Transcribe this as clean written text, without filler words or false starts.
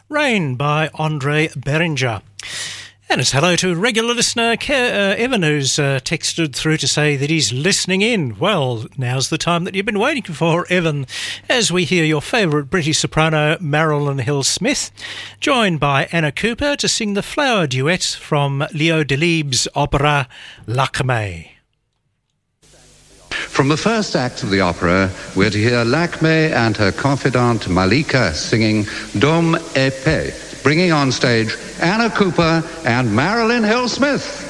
Rain by Andre Beringer. And it's hello to regular listener Evan, who's texted through to say that he's listening in. Well, now's the time that you've been waiting for, Evan, as we hear your favourite British soprano, Marilyn Hill-Smith, joined by Anna Cooper to sing the flower duet from Leo Delibes' opera Lakme. From the first act of the opera, we're to hear Lakme and her confidante Malika singing Dom et Paix, bringing on stage Anna Cooper and Marilyn Hill-Smith.